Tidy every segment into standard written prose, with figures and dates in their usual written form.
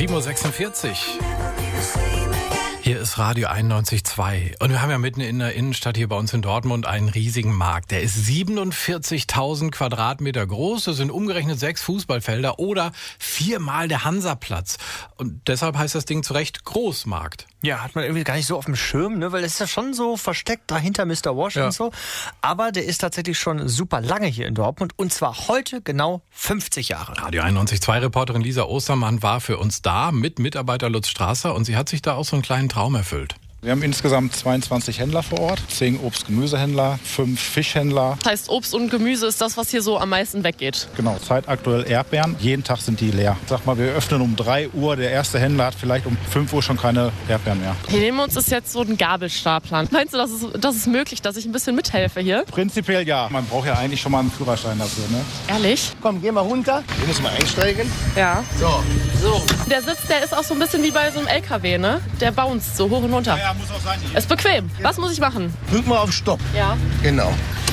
7:46 Uhr. Hier ist Radio 91.2 und wir haben ja mitten in der Innenstadt hier bei uns in Dortmund einen riesigen Markt. Der ist 47.000 Quadratmeter groß, das sind umgerechnet 6 Fußballfelder oder 4-mal der Hansaplatz. Und deshalb heißt das Ding zu Recht Großmarkt. Ja, hat man irgendwie gar nicht so auf dem Schirm, ne? Weil es ist ja schon so versteckt dahinter Mr. Wash und so. Aber der ist tatsächlich schon super lange hier in Dortmund und zwar heute genau 50 Jahre. Radio 91.2-Reporterin Lisa Ostermann war für uns da mit Mitarbeiter Lutz Strasser und sie hat sich da auch so einen kleinen Traum erfüllt. Wir haben insgesamt 22 Händler vor Ort, 10 Obst-Gemüsehändler, 5 Fischhändler. Das heißt, Obst und Gemüse ist das, was hier so am meisten weggeht. Genau, zeitaktuell Erdbeeren. Jeden Tag sind die leer. Sag mal, wir öffnen um 3 Uhr. Der erste Händler hat vielleicht um 5 Uhr schon keine Erdbeeren mehr. Hier neben uns ist jetzt so ein Gabelstapler. Meinst du, das ist möglich, dass ich ein bisschen mithelfe hier? Prinzipiell ja. Man braucht ja eigentlich schon mal einen Führerschein dafür, ne? Ehrlich? Komm, geh mal runter. Wir müssen mal einsteigen. Ja. So. Der Sitz, der ist auch so ein bisschen wie bei so einem LKW, ne? Der bounced so hoch und runter. Ja, muss auch sein hier. Ist bequem. Was muss ich machen? Drück mal auf Stopp. Ja. Genau.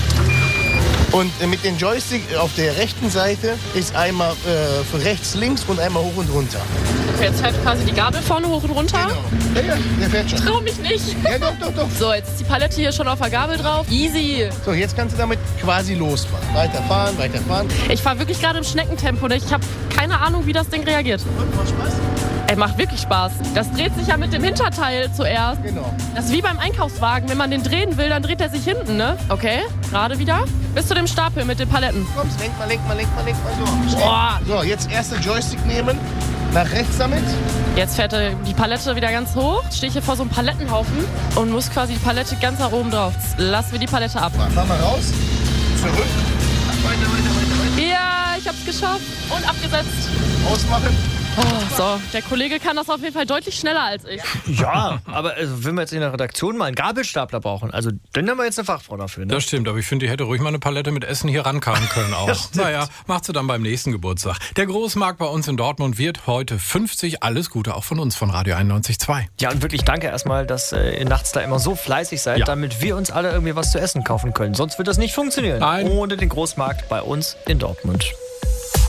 Und mit dem Joystick auf der rechten Seite ist einmal von rechts, links und einmal hoch und runter. Okay, jetzt fährt quasi die Gabel vorne hoch und runter. Genau. Ja, der fährt schon. Trau mich nicht. Ja, doch. So, jetzt ist die Palette hier schon auf der Gabel drauf. Easy. So, jetzt kannst du damit quasi losfahren. Weiterfahren. Ich fahre wirklich gerade im Schneckentempo. Ne? Ich habe keine Ahnung, wie das Ding reagiert. Und, macht Spaß? Ey, macht wirklich Spaß. Das dreht sich ja mit dem Hinterteil zuerst. Genau. Das ist wie beim Einkaufswagen. Wenn man den drehen will, dann dreht er sich hinten, ne? Okay, gerade wieder. Bis zu dem Stapel mit den Paletten. Komm, lenk mal. So, Boah. so, jetzt erste Joystick nehmen. Nach rechts damit. Jetzt fährt die Palette wieder ganz hoch. Stehe ich hier vor so einem Palettenhaufen und muss quasi die Palette ganz nach oben drauf. Lassen wir die Palette ab. Fahr mal raus. Zurück. Weiter. Ja, ich hab's geschafft. Und abgesetzt. Ausmachen. Oh, so, der Kollege kann das auf jeden Fall deutlich schneller als ich. Ja, aber wenn wir jetzt in der Redaktion mal einen Gabelstapler brauchen, also dann haben wir jetzt eine Fachfrau dafür, ne? Das stimmt, aber ich finde, die hätte ruhig mal eine Palette mit Essen hier rankarren können auch. Naja, macht sie dann beim nächsten Geburtstag. Der Großmarkt bei uns in Dortmund wird heute 50. Alles Gute auch von uns, von Radio 91.2. Ja, und wirklich danke erstmal, dass ihr nachts da immer so fleißig seid, damit wir uns alle irgendwie was zu essen kaufen können. Sonst wird das nicht funktionieren. Nein. Ohne den Großmarkt bei uns in Dortmund.